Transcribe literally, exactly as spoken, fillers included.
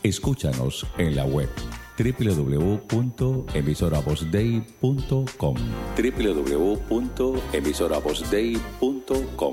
Escúchanos en la web doble u doble u doble u punto emisora voz dei punto com doble u doble u doble u punto emisora voz dei punto com.